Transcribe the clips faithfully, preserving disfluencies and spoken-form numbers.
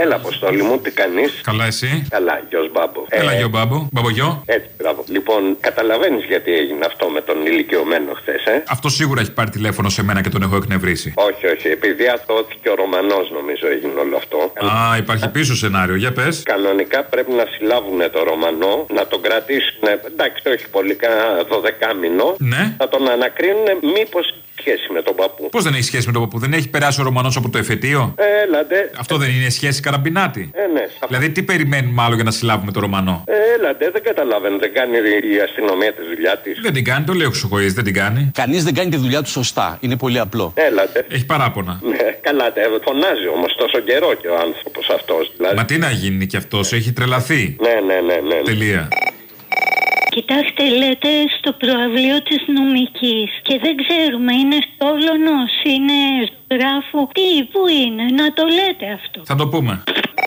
Έλα, Αποστόλη μου, τι κάνεις? Καλά, εσύ? Καλά, γιος Μπάμπο. Έλα, ε, γιο Μπάμπο. Μπαμπογιό. Έτσι, μπράβο. Λοιπόν, καταλαβαίνεις γιατί έγινε αυτό με τον ηλικιωμένο χθες, ε? Αυτό σίγουρα έχει πάρει τηλέφωνο σε μένα και τον έχω εκνευρίσει. Όχι, όχι. Επειδή αθώθηκε ο Ρωμανός, νομίζω έγινε όλο αυτό. Α, υπάρχει πίσω σενάριο. Για πες. Κανονικά πρέπει να συλλάβουν το Ρωμανό, να τον κρατήσουν. Εντάξει, όχι πολύ, κανένα δωδεκάμηνο. Ναι. Να τον ανακρίνουν μήπως σχέση με τον παππού. Πώς δεν έχει σχέση με τον παππού? Δεν έχει περάσει ο Ρωμανός από το εφετείο? Έλατε. Αυτό δεν είναι σχέση καραμπινάτη? Ε, ναι. Δηλαδή, τι περιμένουμε άλλο για να συλλάβουμε το Ρωμανό? Ε, έλατε, δεν καταλαβαίνω. Δεν κάνει η αστυνομία τη δουλειά τη. Δεν την κάνει, το λέω εξωχωρίες, δεν την κάνει. Κανείς δεν κάνει τη δουλειά του σωστά. Είναι πολύ απλό. Έλατε. Έχει παράπονα. Ναι, καλά, τε, φωνάζει όμως τόσο καιρό και ο άνθρωπος αυτός. Δηλαδή. Μα τι να γίνει κι αυτός, έχει τρελαθεί. Ναι, ναι, ναι, ναι. Τελεία. Κοιτάξτε, λέτε στο προαυλίο της νομικής και δεν ξέρουμε, είναι στο Όλωνος, είναι γράφου. Τι, πού είναι, να το λέτε αυτό. Θα το πούμε.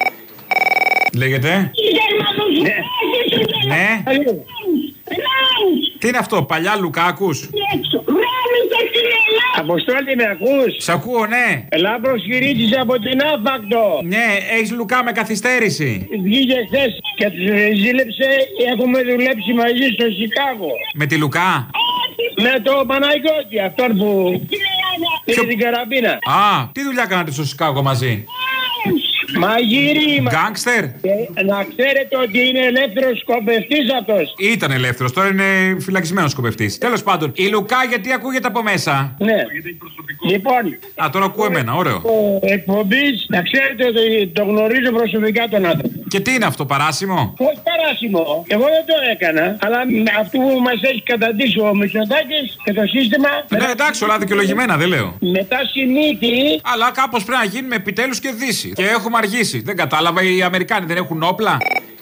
Λέγεται. Ναι. Ναι. Τι είναι αυτό, παλιά Λουκάκους? Αποστόλη, με ακούς? Σ' ακούω, ναι. Λάμπρος Κυρίτσης από την Άφακτο. Ναι, έχεις Λουκά με καθυστέρηση. Βγήκε χθες και τους ζήλεψε. Έχουμε δουλέψει μαζί στο Σικάγο. Με τη Λουκά? Με το Παναγιώτη, αυτόν που πήρε την καραμπίνα. Α, τι δουλειά κάνατε στο Σικάγο μαζί? Μαγείρι, γκάνγκστερ. Να ξέρετε ότι είναι ελεύθερος σκοπευτής αυτός. Ήταν ελεύθερος, τώρα είναι φυλακισμένος σκοπευτής. Τέλος πάντων, η Λουκά γιατί ακούγεται από μέσα? Ναι. Λοιπόν. Α, τώρα ακούω εμένα, ωραίο. Εκπομπής, να ξέρετε ότι το γνωρίζω προσωπικά τον άνθρωπο. Και τι είναι αυτό, παράσημο? Όχι παράσημο. Εγώ δεν το έκανα. Αλλά αυτού που μας έχει καταντήσει ο Μητσοτάκης και το σύστημα. Ναι, εντάξει, όλα δικαιολογημένα, δεν λέω. Μετά συνήθι. Αλλά κάπως πρέπει να γίνουμε επιτέλους και Δύση. Και έχουμε αργήσει. Δεν κατάλαβα, οι Αμερικάνοι δεν έχουν όπλα.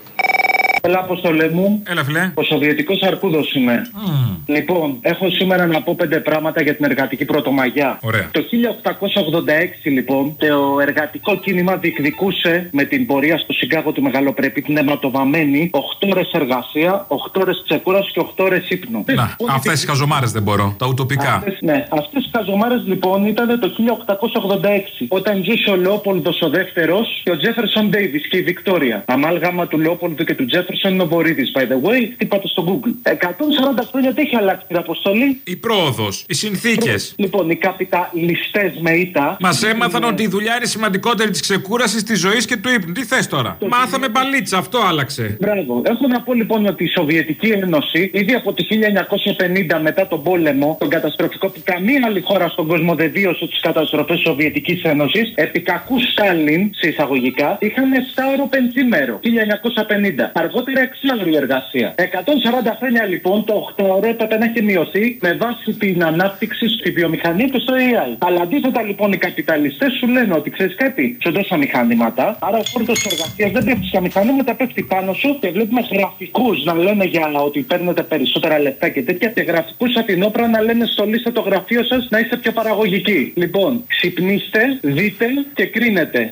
Έλα, Αποστολέ μου. Έλα, φιλέ. Ο Σοβιετικός Αρκούδος είμαι. Mm. Λοιπόν, έχω σήμερα να πω πέντε πράγματα για την εργατική Πρωτομαγιά. Ωραία. Το χίλια οκτακόσια ογδόντα έξι, λοιπόν, το εργατικό κίνημα διεκδικούσε με την πορεία στο Σικάγο του Μεγαλοπρεπή την αιματοβαμμένη οκτώ ώρες εργασία, οκτώ ώρες ξεκούραση και οκτώ ώρες ύπνο. Να, αυτές οι χαζομάρες δεν μπορώ. Τα ουτοπικά. Αυτές, ναι, αυτές οι χαζομάρες λοιπόν ήταν το χίλια οκτακόσια ογδόντα έξι. Όταν ζούσε ο Λεόπολδος ο δεύτερος και ο Τζέφερσον Ντέιβις και η Βικτόρια. Αμάλγαμα του Λεόπολδου και του Τζέφερσον είναι ο Βορίδης, by the way. Τι πάτε στο Google. εκατόν σαράντα χρόνια τι έχει αλλάξει την αποστολή? Η πρόοδος, οι συνθήκες. Λοιπόν, οι καπιταλιστές με ήττα. Μας έμαθαν είναι... ότι η δουλειά είναι σημαντικότερη της ξεκούρασης, της ζωής και του ύπνου. Τι θες τώρα? Το Μάθαμε μπαλίτσα, αυτό άλλαξε. Μπράβο. Έχω να πω λοιπόν ότι η Σοβιετική Ένωση ήδη από το χίλια εννιακόσια πενήντα μετά τον πόλεμο, τον καταστροφικό που καμία άλλη χώρα στον κόσμο δεν βίωσε τις καταστροφές της Σοβιετικής Ένωσης, επί κακού Στάλιν, σε εισαγωγικά, είχαν επτά ώρο πενθήμερο χίλια εννιακόσια πενήντα. Αργότερα εξάωρη εργασία. εκατόν σαράντα χρόνια λοιπόν το οκτώ ώρο έπρεπε να έχει μειωθεί με βάση την ανάπτυξη στη βιομηχανία και στο έι άι. Αλλά αντίθετα λοιπόν οι καπιταλιστές σου λένε ότι ξέρεις κάτι, σου δώσα μηχανήματα, άρα ο φόρτος εργασίας δεν πέφτει στα μηχανήματα, πέφτει πάνω σου και βλέπουμε γραφικούς να λένε για ότι παίρνετε περισσότερα λεφτά και τέτοια και γραφικούς από την όπρα να λένε στολίστε το γραφείο σας να είστε πιο παραγωγικοί. Λοιπόν, ξυπνήστε, δείτε και κρίνετε.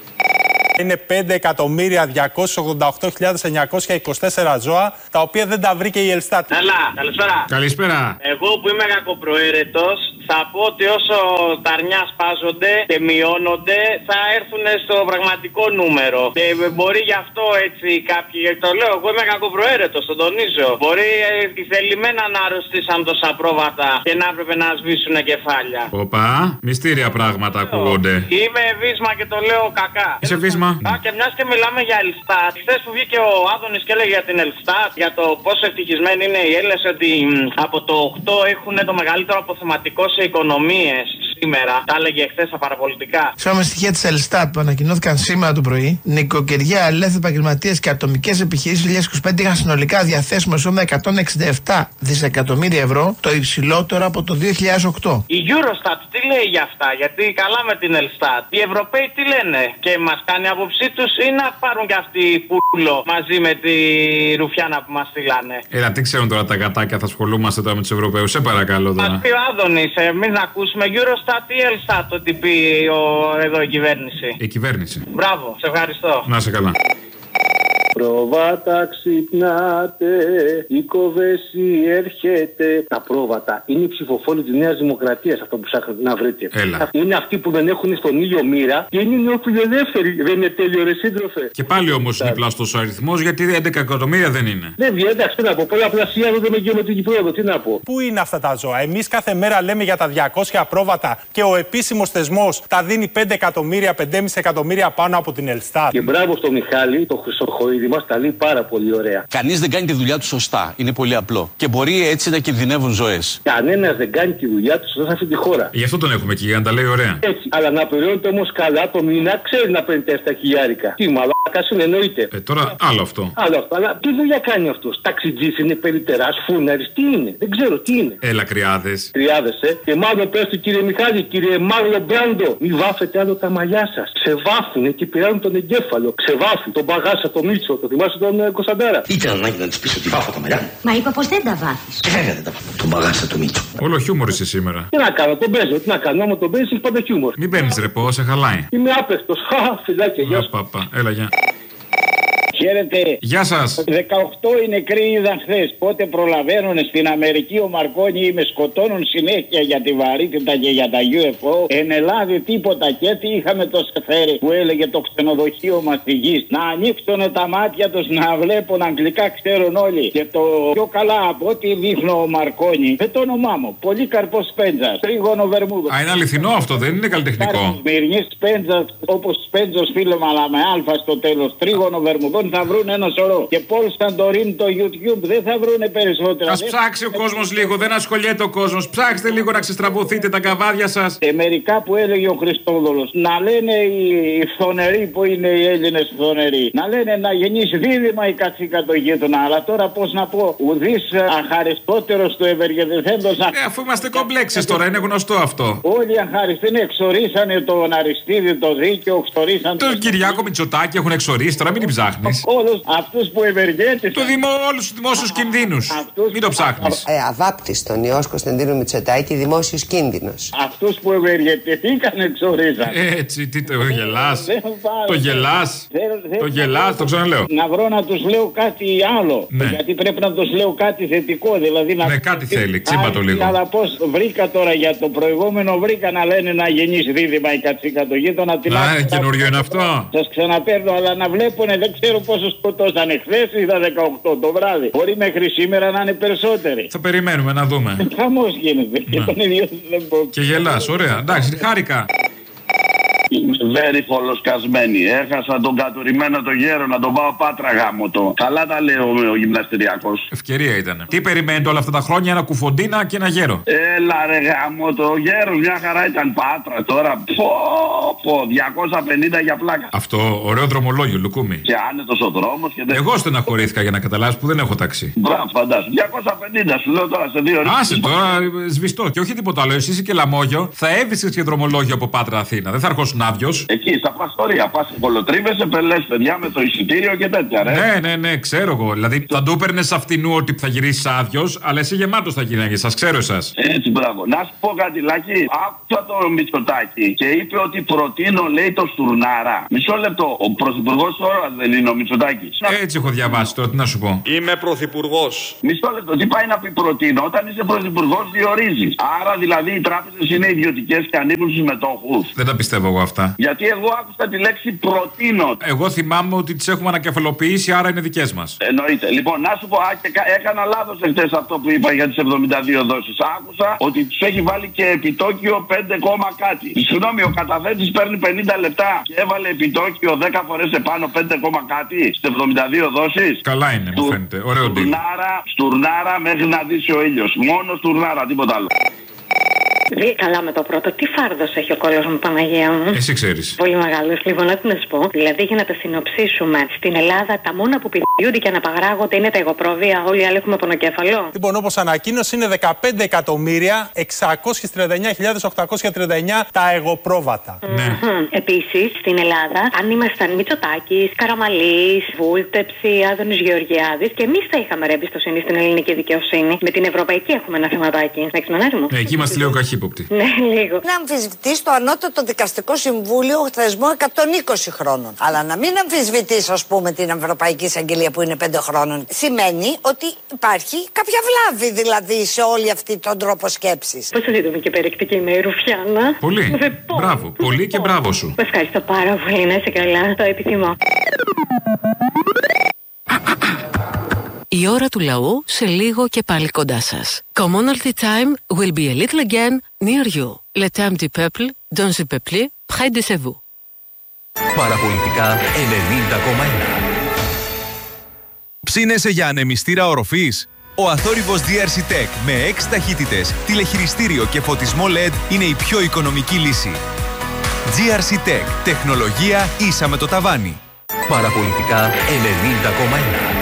Είναι πέντε εκατομμύρια διακόσιες ογδόντα οκτώ χιλιάδες εννιακόσια είκοσι τέσσερα ζώα, τα οποία δεν τα βρήκε η Ελστάτ. Καλά, καλησπέρα. Καλησπέρα. Εγώ που είμαι κακοπροαίρετος, θα πω ότι όσο τα αρνιά σπάζονται και μειώνονται, θα έρθουν στο πραγματικό νούμερο. Και μπορεί γι' αυτό έτσι κάποιοι, το λέω, εγώ είμαι κακοπροαίρετος, το τονίζω. Μπορεί ε, θελημένα να αρρωστήσαν τόσα πρόβατα και να έπρεπε να σβήσουν κεφάλια. Οπα, μυστήρια πράγματα ακούγονται. Είμαι βίσμα και το λέω κακά. Είσαι βίσμα. Α, και μιας και μιλάμε για Ελστάτ. Χθες που βγήκε ο Άδωνης και έλεγε για την Ελστάτ, για το πόσο ευτυχισμένοι είναι οι Έλληνες, ότι μ, από το οκτώ έχουν το μεγαλύτερο αποθεματικό σε οικονομίες σήμερα. Τα έλεγε χθες στα παραπολιτικά. Σώμα στοιχεία της Ελστάτ που ανακοινώθηκαν σήμερα το πρωί, νοικοκυριά, ελεύθεροι επαγγελματίες και ατομικές επιχειρήσεις του δύο χιλιάδες είκοσι πέντε είχαν συνολικά διαθέσιμο εισόδημα εκατόν εξήντα επτά δισεκατομμύρια ευρώ, το υψηλότερο από το δύο χιλιάδες οκτώ. Η Eurostat τι λέει για αυτά, γιατί καλά με την Ελστάτ. Οι Ευρωπαίοι τι λένε και μας κάνει άποψή τους ή να πάρουν και αυτοί πουλο μαζί με τη ρουφιάνα που μας στείλανε? Έλα, τι ξέρουν τώρα τα γατάκια, θα ασχολούμαστε τώρα με τους Ευρωπαίους, σε παρακαλώ τώρα. Μας πει ο Άδωνης, εμείς να ακούσουμε Eurostat ή Ελστάτ, ότι πει ο, εδώ η κυβέρνηση. Η κυβέρνηση. Μπράβο, σε ευχαριστώ. Να είσαι καλά. πρόβατα ξυπνάτε, η κοβέση έρχεται. Τα πρόβατα είναι οι ψηφοφόροι της Νέας Δημοκρατίας, αυτό που ψάχνετε να βρείτε. Έλα. Είναι αυτοί που δεν έχουν στον ήλιο μοίρα και είναι νεοφιλελεύθεροι. Δεν είναι τέλειο, ρε σύντροφε. Και πάλι όμως είναι πλαστός ο αριθμός, γιατί έντεκα εκατομμύρια δεν είναι. Δεν βγαίνει, εντάξει, τι να πω. Πολλαπλασιάζονται με γεωμετρική πρόοδο, τι να πω. Πού είναι αυτά τα ζώα? Εμείς κάθε μέρα λέμε για τα διακόσια πρόβατα και ο επίσημος θεσμός τα δίνει πέντε εκατομμύρια, πεντέμισι εκατομμύρια πάνω από την Ελστάτ. Και μπράβο στο Μιχάλη, το Χρυσοχοίδη μας τα λέει πάρα πολύ ωραία. Κανείς δεν κάνει τη δουλειά του σωστά. Είναι πολύ απλό. Και μπορεί έτσι να κινδυνεύουν ζωές. Κανένας δεν κάνει τη δουλειά του σωστά σε αυτή τη χώρα. Γι' αυτό τον έχουμε εκεί, για να τα λέει ωραία. Έτσι. Αλλά να πληρώνεται όμως καλά το μήνα, ξέρει να παίρνει τέσσερα χιλιάρικα. Τι μαλάκας είναι, εννοείται. Ε, τώρα άλλο αυτό. Άλλο αυτό. Αλλά τι δουλειά κάνει αυτός? Ταξιτζής είναι, περιτεράς, φούναρης, τι είναι? Δεν ξέρω τι είναι. Έλα, κρυάδες. Κρυάδες, ε. Και μάλλον πες του κύριε Μιχάλη, κύριε Μάρλο Μπράντο, μη βάφετε άλλο τα μαλλιά σας. Ξεβάφουνε και πειράζουν τον εγκέφαλο. Ξεβάφουν τον Μπαγάσα, τον Μίτσο, το θυμάσαι τον ε, Κωνσταντάρα. Ήταν ανάγκη να της πεις ότι βάφω τα μαλλιά μου. Μα είπα πως δεν τα βάφεις. Και βέβαια δεν τα βάφω. Τον Μπαγάσα, τον Μίτσο. Όλο χιούμορ είσαι σήμερα. Τι να κάνω, τον παίζω. Τι να κάνω, άμα τον παίζει, έχει πάντα χιούμορ. Μην παίρνεις ρεπό, σε χαλάει. Είμαι άπευτος. Χα, φιλάκια, γεια σου. Παπα, έλα, γεια. Χαίρετε. Γεια σας. δεκαοκτώ οι νεκροί είδαν χθες. Πότε προλαβαίνουν στην Αμερική ο Μαρκόνι ή με σκοτώνουν συνέχεια για τη βαρύτητα και για τα γιου εφ ο. Εν Ελλάδη τίποτα. Και τι είχαμε το Σεφέρι που έλεγε το ξενοδοχείο μας στη γη. Να ανοίξουν τα μάτια τους να βλέπουν αγγλικά, ξέρουν όλοι. Και το πιο καλά από ό,τι δείχνω ο Μαρκόνι. Με το όνομά μου. Πολύκαρπος Σπέντζας. Τρίγωνο Βερμούδο. Α, είναι αληθινό αυτό, δεν είναι καλλιτεχνικό. Σμυρνής Σπέντζας, όπως Σπέντζος φίλο, αλλά με αλφα στο τέλος. Τρίγωνο Βερμούδων. Θα βρουν ένα σωρό. Και Πολ Σαντορίνη το YouTube δεν θα βρούνε περισσότερα. Ας ψάξει ο κόσμος λίγο, δεν ασχολιέται ο κόσμος. Ψάξτε λίγο να ξεστραβωθείτε τα καβάδια σας. Και μερικά που έλεγε ο Χριστόδουλος, να λένε οι φθονεροί που είναι οι Έλληνες φθονεροί, να λένε να γεννήσει δίδυμα η κατσίκα το γείτονα. Αλλά τώρα πώς να πω, ουδής αχαριστότερος του ευεργετηθέντος. Ε, αφού είμαστε κομπλέξες τώρα, είναι γνωστό αυτό. Όλοι οι αχαριστοί εξορίσανε τον Αριστίδη, το δίκαιο, εξορίσανε. Τον Κυριάκο Μητσοτάκη έχουν εξορίσει, τώρα μην την ψάχνεις. Όλους αυτούς που ευεργέτησαν. Το δημο, όλους τους δημόσιους κινδύνους. Αυτούς... Μην το ψάχνεις. Ε, αβάπτιστον Ιώς Κωνσταντίνου Μητσοτάκη, δημόσιος κίνδυνος. Αυτούς που ευεργετηθήκαν εξορίζαν. Έτσι, τι το γελάς. Το γελάς. Το γελάς, το ξαναλέω. Να βρω να τους λέω κάτι άλλο. Ναι. Γιατί πρέπει να τους λέω κάτι θετικό. Δηλαδή να... Ναι, κάτι θέλει, τσίμπα το λίγο. Αλλά πώς βρήκα τώρα για το προηγούμενο, βρήκα να λένε να γεννήσει δίδυμα η κατσίκα το γείτονα. Α, καινούριο είναι αυτό. Σας ξαναπαίρνω, αλλά να βλέπουνε, δεν ξέρω πόσο σκοτώσανε. Χθες είδα δεκαοκτώ το βράδυ. Μπορεί μέχρι σήμερα να είναι περισσότεροι. Θα περιμένουμε να δούμε. Χαμός γίνεται. Και τον ίδιο δεν πω. Και γελάς, ωραία. Εντάξει, χάρηκα. Βέρι φολοσκασμένη. Έχασα τον κατουρημένο το γέρο να τον πάω Πάτρα γάμο το. Καλά τα λέω ο γυμναστηριακός. Ευκαιρία ήταν. Τι περιμένετε όλα αυτά τα χρόνια, ένα κουφοντίνα και ένα γέρο. Έλα ρε γάμο το γέρο, μια χαρά ήταν Πάτρα τώρα. Πω πω, διακόσια πενήντα για πλάκα. Αυτό, ωραίο δρομολόγιο, λουκούμι. Και άνετος ο δρόμος και δεν. Εγώ στεναχωρήθηκα για να καταλάβεις που δεν έχω ταξί. Μπράβο, φαντάσου. διακόσια πενήντα σου λέω τώρα σε δύο ώρες. Άσε τώρα, σβηστό. Και όχι τίποτα άλλο. Εσύ είσαι και λαμόγιο. Θα έβησες και δρομολόγιο από Πάτρα Αθήνα. Δεν θα αρχόσουν άδειος. Εκεί στα παστορία. Πα κολοτρίβεσαι, πελές παιδιά με το εισιτήριο και τέτοια, ρε. Ναι, ναι, ναι, ξέρω εγώ. Δηλαδή θα του έπαιρνε αυτινού ότι θα γυρίσει άδειος, αλλά εσύ γεμάτος θα γυρνάγε. Σας ξέρω εσάς. Έτσι, μπράβο. Να σου πω κάτι, Λάκη. Άκουσα το Μητσοτάκη και είπε ότι προτείνω, λέει, το Στουρνάρα. Μισό λεπτό. Ο πρωθυπουργός τώρα δεν είναι ο Μητσοτάκης. Έτσι έχω διαβάσει τώρα, τι να σου πω. Είμαι πρωθυπουργός. Μισό λεπτό. Τι πάει να πει προτείνω? Όταν είσαι πρωθυπουργός, διορίζεις. Άρα δηλαδή οι τράπεζες είναι ιδιωτικές και ανήκουν στους μετόχους. Δεν τα πιστεύω εγώ αυτά. Γιατί εγώ άκουσα τη λέξη προτείνω. Εγώ θυμάμαι ότι τις έχουμε ανακεφαλοποιήσει, άρα είναι δικές μας. Εννοείται. Λοιπόν, να σου πω, α, και έκανα λάθος εχθές αυτό που είπα για τις εβδομήντα δύο δόσεις. Άκουσα ότι τους έχει βάλει και επιτόκιο πέντε κόμμα κάτι. Συγγνώμη, ο καταθέτης παίρνει πενήντα λεπτά και έβαλε επιτόκιο δέκα φορές επάνω πέντε κόμμα κάτι στις εβδομήντα δύο δόσεις. Καλά είναι, μου φαίνεται. Ωραίο ντύλο. Στουρνάρα, στουρνάρα μέχρι να δύσει ο ήλιος. Μόνο στουρνάρα, τίποτα άλλο. Βγήκε καλά με το πρώτο. Τι φάρδος έχει ο κόλλος μου, Παναγία μου. Εσύ ξέρεις. Πολύ μεγάλος. Λοιπόν, να να σου πω. Δηλαδή, για να τα συνοψίσουμε, στην Ελλάδα τα μόνα που πηδιούνται και αναπαγράγονται είναι τα εγωπρόβια. Όλοι οι άλλοι έχουμε πονοκέφαλο. Λοιπόν, όπως ανακοίνωσε, είναι δεκαπέντε εκατομμύρια εξακόσιες τριάντα εννιά χιλιάδες οκτακόσια τριάντα εννιά τα εγωπρόβατα. Ναι. Mm-hmm. Επίσης, στην Ελλάδα, αν ήμασταν Μητσοτάκης, Καραμαλής, Βούλτεψη, Άδωνης Γεωργιάδης, και εμείς θα είχαμε ρε εμπιστοσύνη στην ελληνική δικαιοσύνη. Με την ευρωπαϊκή έχουμε ένα θεματάκι. Έχεις μανάρι μου. Ναι, εκεί είμαστε λίγο καχύποπτοι. ύποπτη. Ναι, λίγο. Να αμφισβητεί στο ανώτατο δικαστικό συμβούλιο θεσμό εκατόν είκοσι χρόνων. Αλλά να μην αμφισβητεί, ας πούμε, την Ευρωπαϊκή Εισαγγελία που είναι πέντε χρόνων, σημαίνει ότι υπάρχει κάποια βλάβη δηλαδή σε όλη αυτή τον τρόπο σκέψης. Πώς θα δείτε και περιεκτική είμαι η Ρουφιάνα. Πολύ. Μπράβο. Πολύ και μπράβο σου. Ευχαριστώ πάρα πολύ. Να είσαι καλά. Το επιθυμώ. Η ώρα του λαού σε λίγο και πάλι κοντά σας. Commonalty time will be a little again near you. Le temps du peuple, dans le peuple, près de vous. Παραπολιτικά ενενήντα κόμμα ένα. Ψήνεσαι για ανεμιστήρα οροφής? Ο αθόρυβος ντι αρ σι Tech με έξι ταχύτητες, τηλεχειριστήριο και φωτισμό ελ ι ντι είναι η πιο οικονομική λύση. τζι αρ σι Tech. Τεχνολογία ίσα με το ταβάνι. Παραπολιτικά ενενήντα κόμμα ένα.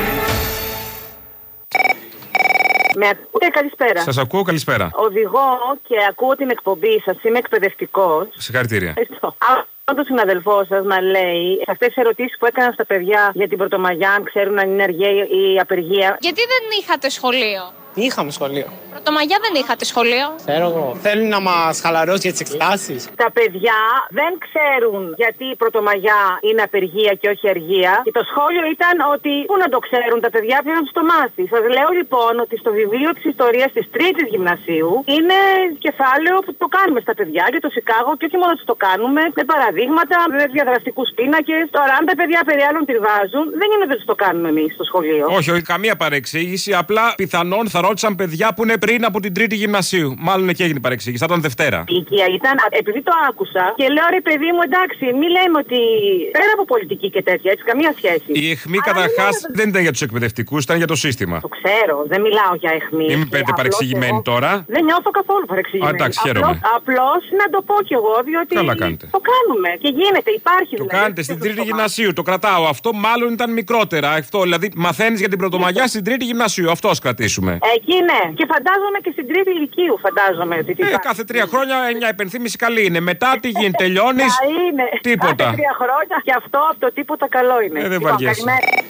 Με ακούτε, καλησπέρα. Σας ακούω, καλησπέρα. Οδηγώ και ακούω την εκπομπή σας. Είμαι εκπαιδευτικός. Συγχαρητήρια. Αν το συναδελφό σας να λέει σε αυτές τις ερωτήσεις που έκανα στα παιδιά για την Πρωτομαγιά, αν ξέρουν αν είναι αργία ή απεργία. Γιατί δεν είχατε σχολείο? Είχαμε σχολείο. Πρωτομαγιά δεν είχατε σχολείο. Ξέρω εγώ. Θέλουν να μας χαλαρώσει για τις εξετάσεις. Τα παιδιά δεν ξέρουν γιατί η Πρωτομαγιά είναι απεργία και όχι αργία. Και το σχόλιο ήταν ότι πού να το ξέρουν τα παιδιά, πρέπει να τους το μάθει. Σας λέω λοιπόν ότι στο βιβλίο της ιστορίας της τρίτης γυμνασίου είναι κεφάλαιο που το κάνουμε στα παιδιά για το Σικάγο και όχι μόνο τους το κάνουμε με παραδείγματα, με διαδραστικούς πίνακες. Τώρα, αν τα παιδιά περί άλλων τριβάζουν, δεν είναι ότι τους το κάνουμε εμείς στο σχολείο. Όχι, όχι, καμία παρεξήγηση. Απλά πιθανόν θα ρώτησαν παιδιά που είναι πριν από την τρίτη γυμνασίου. Μάλλον εκεί έγινε παρεξήγηση. Θα ήταν Δευτέρα. Η οικία ήταν, επειδή το άκουσα και λέω ρε παιδί μου, εντάξει, μην λέμε ότι πέρα από πολιτική και τέτοια, έτσι, καμία σχέση. Η αιχμή καταρχάς δεν... δεν ήταν για τους εκπαιδευτικούς, ήταν για το σύστημα. Το ξέρω, δεν μιλάω για αιχμή. Μην με παίρνετε παρεξηγημένη εγώ... τώρα. Δεν νιώθω καθόλου παρεξηγημένη. Α, εντάξει, χαίρομαι. Απλώς να το πω κι εγώ, διότι το κάνουμε και γίνεται, υπάρχει. Το δηλαδή, κάνετε στην τρίτη γυμνασίου, το κρατάω. Αυτό μάλλον ήταν μικρότερα. Αυτό, δηλαδή μαθαίνεις για την Πρωτομαγιά στην τρίτη γυμνασίου. Αυτό ας κρατήσουμε. Εκεί ναι. Και φαντάζομαι και στην τρίτη ηλικίου, φαντάζομαι ότι. Ε, κάθε τρία χρόνια μια υπενθύμηση καλή είναι. Μετά τι γίνεται, τελειώνεις. Τίποτα. Κάθε τρία χρόνια και αυτό από το τίποτα καλό είναι. Ε, δεν βαριέσαι.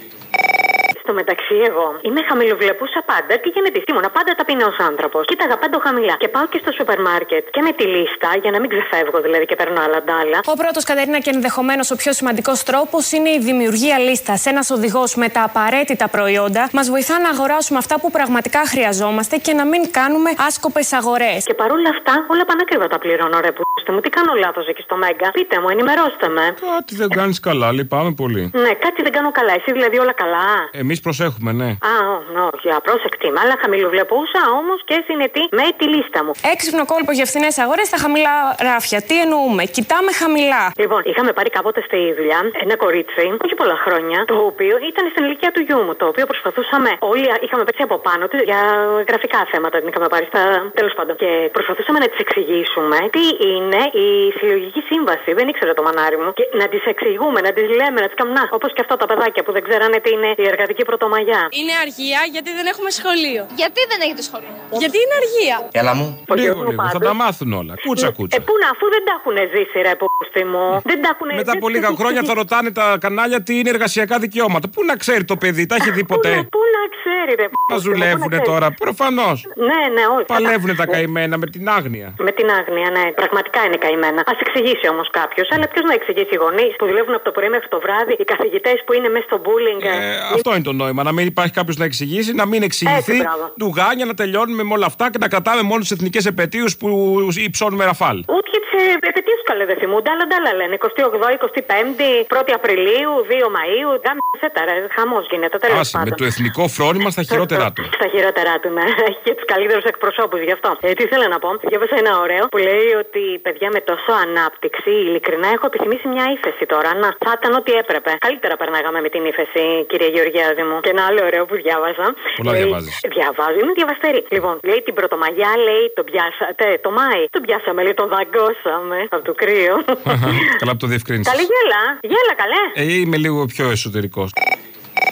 Στο μεταξύ, εγώ είμαι χαμηλοβλεπούσα πάντα και γενετής. Ήμουνα πάντα ταπεινός άνθρωπος. Κοίταγα πάντα χαμηλά. Και πάω και στο σούπερ μάρκετ και με τη λίστα για να μην ξεφεύγω δηλαδή και παίρνω άλλα ντάλα. Ο πρώτος, Κατερίνα, και ενδεχομένως ο πιο σημαντικός τρόπος είναι η δημιουργία λίστας. Ένας οδηγός με τα απαραίτητα προϊόντα μας βοηθά να αγοράσουμε αυτά που πραγματικά χρειαζόμαστε και να μην κάνουμε άσκοπες αγορές. Και παρόλα αυτά, όλα πανάκριβα τα πληρώνω, ρε που μου. Τι κάνω λάθος εκεί στο Μέγκα? Πείτε μου, ενημερώστε με. Κάτι δεν κάνεις καλά, λυπάμαι πολύ. Ναι, κάτι δεν κάνω καλά. Εσύ δηλαδή όλα καλά? Εμείς προσέχουμε, ναι. Α, όχι, απρόσεκτη. Αλλά χαμηλοβλεπούσα όμως και συνετή με τη λίστα μου. Έξυπνο κόλπο για φθηνές αγορές στα χαμηλά ράφια. Τι εννοούμε? Κοιτάμε χαμηλά. Λοιπόν, είχαμε πάρει κάποτε στη δουλειά ένα κορίτσι, όχι πολλά χρόνια, το οποίο ήταν στην ηλικία του γιού μου. Το οποίο προσπαθούσαμε, όλοι είχαμε παίξει από πάνω του για γραφικά θέματα. Την είχαμε πάρει στα. Τέλος πάντων. Και προσπαθούσαμε να τη εξηγήσουμε τι είναι η συλλογική σύμβαση. Δεν ήξερε το μανάρι μου. Και να τη εξηγούμε, να τη λέμε, να τη καμνά. Όπως και αυτά τα παιδάκια που δεν ξέρανε τι είναι η εργατική Πρωτομαγιά. Είναι αργία γιατί δεν έχουμε σχολείο. Γιατί δεν έχετε σχολείο? Γιατί είναι αργία. Έλα μου. Λίγο, λίγο. Θα τα μάθουν όλα. Κούτσα, κούτσα. Ε, πού να, αφού δεν τα έχουν ζήσει, ρε πούστη μου. Δεν τα έχουν Μετά από λίγα χρόνια θα ρωτάνε τα κανάλια τι είναι εργασιακά δικαιώματα. Πού να ξέρει το παιδί, τα έχει δει ποτέ? Πού να ξέρει, ρε πούστη. Μα δουλεύουνε τώρα, προφανώς. Ναι, ναι, όχι. Παλεύουνε τα καημένα με την άγνοια. Με την άγνοια, ναι. Πραγματικά είναι καημένα. Ας εξηγήσει όμως κάποιος. Αλλά ποιος να εξηγήσει? Οι γονείς που δουλεύουν από το πρωί μέχρι το βράδυ, οι καθηγητές που είναι μέσα στο bullying. Ε, αυτό είναι το νόημα. Να μην υπάρχει κάποιος να εξηγήσει, να μην εξηγηθεί. Ντουγάνια, να τελειώνουμε με όλα αυτά και να κρατάμε μόνο τις εθνικές επετείους που υψώνουμε ραφάλ. Ούτε και τις επετείους καλέ δεν θυμούνται, αλλά ντάλα λένε. εικοστή όγδοη, εικοστή πέμπτη, πρώτη Απριλίου, δύο Μαΐου. Γάμισε τα ρε. Χαμός γίνεται. Τέλος πάντων. Με το εθνικό φρόνημα στα χειρότερά του. Στα χειρότερά του, ναι. Έχει και τους καλύτερους εκπροσώπους γι' αυτό. Ε, τι θέλω να πω. Διάβασα ένα ωραίο που λέει ότι παιδιά με τόσο ανάπτυξη, ειλικρινά έχω επιθυμήσει μια ύφεση τώρα. Να, θα ήταν ό,τι έπρεπε. Καλύτερα περνάγαμε με την ύφεση, κύριε Γεωργιάδη μου. Και ένα άλλο ωραίο που διάβασα. Πολλά διαβάζεις. Διαβάζω, είμαι διαβαστερή. Λοιπόν, λέει την Πρωτομαγιά, λέει τον πιάσατε. Το Μάη. Τον πιάσαμε, λέει τον δαγκώσαμε. Από το κρύο. Καλά που το διευκρίνησες. Καλή γέλα. Γέλα, καλέ. Ε, είμαι λίγο πιο εσωτερικός.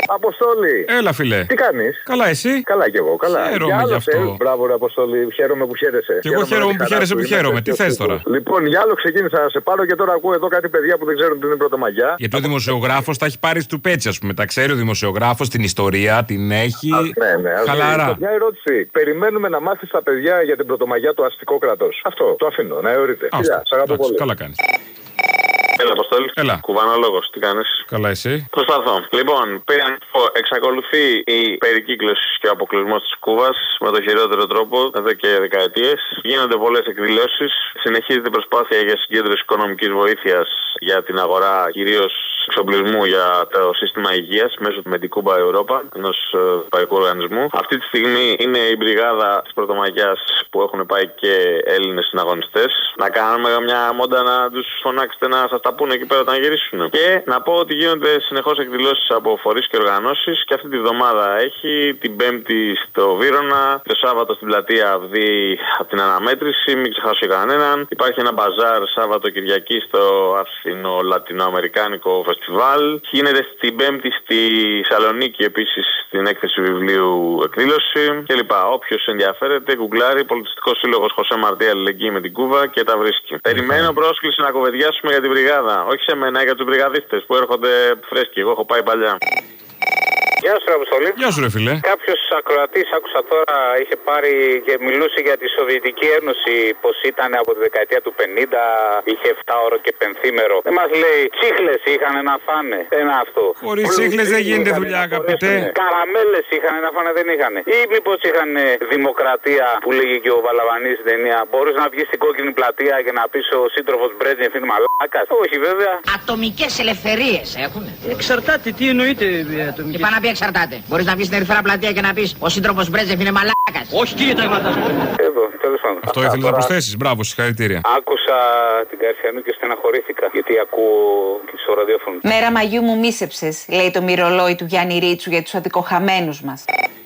Αποστόλη. Έλα, φιλέ. Τι κάνεις? Καλά, εσύ? Καλά κι εγώ. Καλά. Χαίρομαι γι' αυτό. Ε, μπράβο, ρε Αποστόλη. Χαίρομαι που χαίρεσαι. Και εγώ χαίρομαι που χαίρεσαι που χαίρομαι. Τι θες τώρα? Λοιπόν, για άλλο ξεκίνησα να σε πάρω και τώρα ακούω εδώ κάτι παιδιά που δεν ξέρουν τι είναι Πρωτομαγιά. Γιατί ο δημοσιογράφος τα έχει πάρει του πέτσι, α πούμε. Τα ξέρει ο δημοσιογράφος, την ιστορία την έχει. Α, ναι, ναι. Χαλαρά. Μια ερώτηση. Περιμένουμε να μάθει τα παιδιά για την Πρωτομαγιά το αστικό κράτος. Αυτό το αφήνω να εωρείτε. Φιλιά, σ' αγαπώ πολύ. Καλά κάνεις. Έλα, Αποστόλη. Έλα. Κουβανολόγος, τι κάνεις? Καλά, εσύ? Προσπαθώ. Λοιπόν, πήραν, εξακολουθεί η περικύκλωση και ο αποκλεισμός της Κούβας με το χειρότερο τρόπο εδώ και δεκαετίες. Γίνονται πολλές εκδηλώσεις. Συνεχίζεται η προσπάθεια για συγκέντρωση οικονομικής βοήθειας για την αγορά κυρίως εξοπλισμού για το σύστημα υγείας μέσω του Medicuba Europa, ενός ευρωπαϊκού οργανισμού. Αυτή τη στιγμή είναι η μπριγάδα της Πρωτομαγιάς που έχουν πάει και Έλληνες συναγωνιστές. Να κάνουμε μια μόντα να τους φωνάξετε να σας τα πούνε εκεί πέρα όταν γυρίσουν. Και να πω ότι γίνονται συνεχώς εκδηλώσεις από φορείς και οργανώσεις και αυτή τη βδομάδα έχει την Πέμπτη στο Βύρωνα, το Σάββατο στην πλατεία Αυδή από την αναμέτρηση, μην ξεχάσω κανέναν. Υπάρχει ένα μπαζάρ Σάββατο Κυριακή στο Αθηνο-Λατινοαμερικάνικο Φεστιβάλ. Γίνεται την Πέμπτη στη Σαλονίκη επίσης στην έκθεση βιβλίου εκδήλωση κλπ. Όποιος ενδιαφέρεται, γκουγκλάρει Πολιτιστικός Σύλλογος Χωσέ Μαρτί Αλληλεγγύη με την Κούβα και τα βρίσκει. Περιμένω πρόσκληση να κουβεντιάσουμε για την βρigάδα. Όχι σε μένα, για τους βριγαδίστες που έρχονται φρέσκοι. Εγώ έχω πάει παλιά. Γεια σου, Αποστολή. Γεια σου, ρε φίλε. Κάποιος ακροατής, άκουσα τώρα, είχε πάρει και μιλούσε για τη Σοβιετική Ένωση, πως ήταν από τη δεκαετία του πενήντα, είχε εφτάωρο και πενθήμερο. Δεν μας λέει, τσίχλες είχαν να φάνε. Ένα αυτό. Χωρίς τσίχλες δεν γίνεται δουλειά, αγαπητέ. Καραμέλες είχαν να φάνε, δεν είχαν. Ή μήπως είχαν δημοκρατία που λέγει και ο Βαλαβανής στην ταινία. Μπορείς να βγεις στην κόκκινη πλατεία και να πεις ο σύντροφος Μπρέτζνεφ είναι μαλάκας. Όχι, βέβαια. Ατομικές ελευθερίες έχουν. Εξαρτάται, τι εννοείται ατομικές. Εξαρτάται. Μπορείς να βγεις στην Ερυθρά Πλατεία και να πεις ο σύντροφος Μπρέτζεφ είναι μαλάκας. Όχι, κύριε Ταγματασμό. Εδώ, τέλος πάντων. Αυτό ήθελες να προσθέσεις. Μπράβο, συγχαρητήρια. Άκουσα την Καρσιανού και στεναχωρήθηκα γιατί ακούω και στο ραδιόφωνο. Μέρα Μαγιού μου μίσεψες, λέει το μυρολόι του Γιάννη Ρίτσου για τους αδικοχαμένους μας.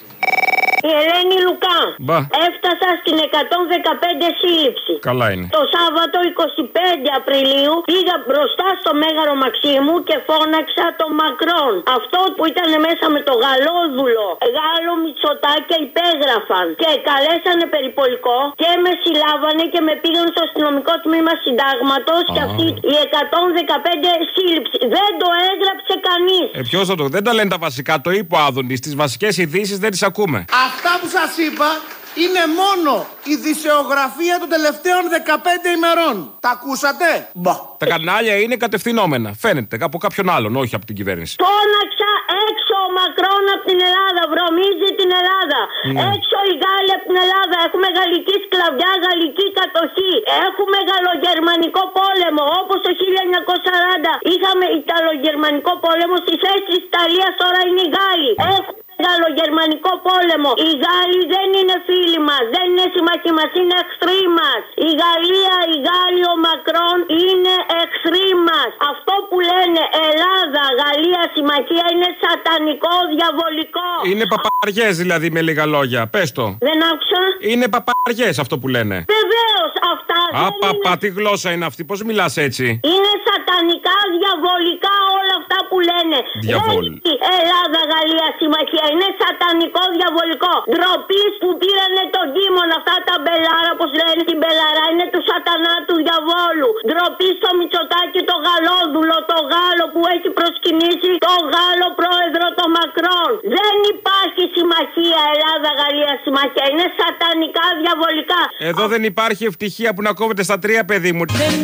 Η Ελένη Λουκά. Μπα. Έφτασα στην εκατόν δεκαπέντε σύλληψη. Καλά είναι. Το Σάββατο είκοσι πέντε Απριλίου πήγα μπροστά στο Μέγαρο Μαξίμου και φώναξα το Μακρόν. Αυτό που ήταν μέσα με το γαλόδουλο Γάλλο Μητσοτάκη υπέγραφαν και καλέσανε περιπολικό και με συλλάβανε και με πήγαν στο αστυνομικό τμήμα συντάγματος και αυτή η εκατόν δεκαπέντε σύλληψη. Δεν το έγραψε κανείς. Ε, ποιος θα το. Δεν τα λένε τα βασικά. Το είπε ο Άδωνης. Τις βασικές ειδήσεις δεν τις ακούμε. Αυτά που σας είπα είναι μόνο η δισεογραφία των τελευταίων δεκαπέντε ημερών. Τα ακούσατε? Μπα. Τα κανάλια είναι κατευθυνόμενα. Φαίνεται από κάποιον άλλον, όχι από την κυβέρνηση. Φώναξα έξω ο Μακρόν από την Ελλάδα. Βρωμίζει την Ελλάδα. Mm. Έξω οι Γάλλοι από την Ελλάδα. Έχουμε γαλλική σκλαβιά, γαλλική κατοχή. Έχουμε γαλλογερμανικό πόλεμο. Όπως το χίλια εννιακόσια σαράντα είχαμε Ιταλογερμανικό πόλεμο. Στη θέση της Ιταλίας τώρα είναι οι Γάλλοι. Έχουμε Γαλλογερμανικό πόλεμο. Οι Γάλλοι δεν είναι φίλοι μας, δεν είναι συμμαχοί μας, είναι εχθροί μας. Η Γαλλία, οι Γάλλοι, ο Μακρόν είναι εχθροί μας. Αυτό που λένε Ελλάδα, Γαλλία, συμμαχία είναι σατανικό, διαβολικό. Είναι παπαριές δηλαδή με λίγα λόγια. Πες το. Δεν άκουσα. Είναι παπαριές αυτό που λένε. Βεβαίως αυτά. Α, παπα, είναι... τι γλώσσα είναι αυτή, πώς μιλάς έτσι? Είναι σατανικά, διαβολικά όλα αυτά που λένε. Διαβόλ. Ελλάδα, Γαλλία, συμμαχία. Είναι σατανικό, διαβολικό. Ντροπή που πήρανε τον Κίμον. Αυτά τα μπελάρα, όπως λένε την μπελαρά, είναι του σατανά του διαβόλου. Ντροπή στο Μητσοτάκη, το γαλόδουλο, το Γάλλο που έχει προσκυνήσει το Γάλλο πρόεδρο, το Μακρόν. Δεν υπάρχει συμμαχία Ελλάδα-Γαλλία, συμμαχία. Είναι σατανικά, διαβολικά. Εδώ δεν υπάρχει ευτυχία που να κόβεται στα τρία, παιδί μου. Δεν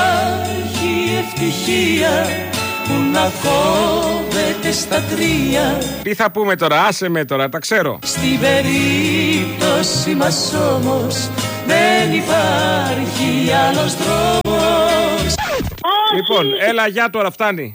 υπάρχει ευτυχία που να κόβεται στα τρία. Τι θα πούμε τώρα, άσε με τώρα, τα ξέρω. Στην περίπτωση μας όμως δεν υπάρχει άλλος δρόμος. Λοιπόν, έλα για τώρα, φτάνει.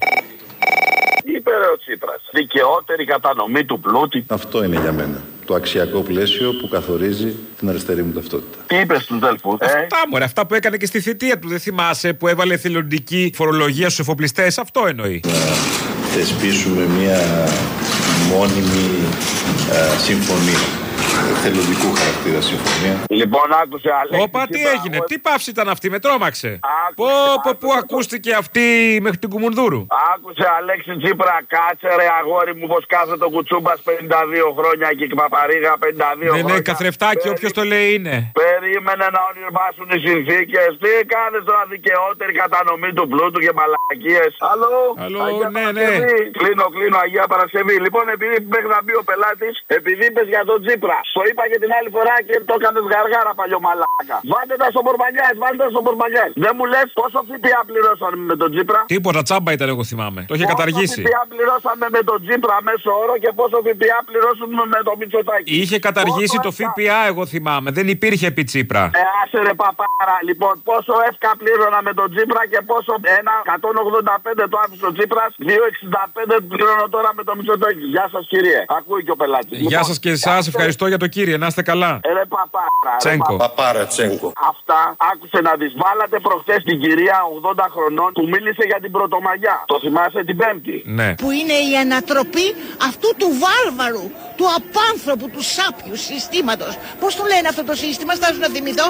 Είπε ρε ο Τσίπρας, δικαιότερη κατανομή του πλούτη. Αυτό είναι για μένα το αξιακό πλαίσιο που καθορίζει την αριστερή μου ταυτότητα. Τι είπες στους δελφούς, ε? Αυτά μωρέ, αυτά που έκανε και στη θητεία του, δεν θυμάσαι, που έβαλε εθελοντική φορολογία στους εφοπλιστές, αυτό εννοεί. Να θεσπίσουμε μια μόνιμη α, συμφωνία εθελοντικού χαρακτήρα συμφωνία. Λοιπόν, άκουσε, Αλέξη. Όπα, τι έγινε, τι παύση ήταν αυτή, με τρόμαξε. Πω, πω, πού ακούστηκε αυτή μέχρι την Κουμουνδούρου. Άκουσε, Αλέξη Τσίπρα, κάτσε ρε αγόρι μου, πως κάθε το κουτσούμπας πενήντα δύο χρόνια και η Παπαρίγα πενήντα δύο ναι, χρόνια. Ναι, καθρεφτάκι, όποιος το λέει είναι. Περίμενε να ονειρμάσουν οι συνθήκες. Τι κάνεις τώρα, δικαιότερη κατανομή του πλούτου και μαλακίες. Αλλό, Αλλό, Αγία ναι, Παρασκευή. ναι. Κλείνω, κλείνω, Αγία Παρασκευή. Λοιπόν, επειδή μέχρι να μπει ο πελάτης, επειδή είπες για τον Τσίπρα, το είπα και την άλλη φορά και το έκανες γαργάρα παλιό μαλάκα. Βάλτε τα στο Μπορμαγιάς, βάλτε τα στο Μπορμαγιάς. Δεν μου λες πόσο ΦΠΑ πληρώσαμε με τον Τσίπρα. Τίποτα, τσάμπα ήταν, εγώ θυμάμαι. Το είχε καταργήσει. Πόσο ΦΠΑ πληρώσαμε με τον Τσίπρα μέσω όρο και πόσο ΦΠΑ πληρώσουμε με τον Μητσοτάκη. Είχε καταργήσει το ΦΠΑ, εγώ θυμάμαι. Δεν υπήρχε επί Τσίπρα. Ε, άσε ρε παπάρα. Λοιπόν, πόσο εύκα πλήρωνα με τον Τσίπρα και πόσο ένα εκατόν ογδόντα πέντε το άφησε ο Τσίπρας, δύο εξήντα πέντε πληρώνω τώρα με τον Μητσοτάκη. Γεια σας, κύριε. Ακούει και ο πελάτης. Γεια λοιπόν, σας και εσάς, ευχαριστώ για το κύριε. Να είστε καλά. Ε, ρε παπάρα. Τσέγκο. Παπάρα Τσέγκο. Αυτά άκουσε να δεις. Βάλατε προχθές την κυρία ογδόντα χρονών που μίλησε για την Πρωτομαγιά. Το θυμάσαι την Πέμπτη. Ναι. Που είναι η ανατροπή αυτού του βάρβαρου, του απάνθρωπου, του σάπιου συστήματος. Πώς το λένε αυτό το σύστημα, στάζω να θυμηθώ.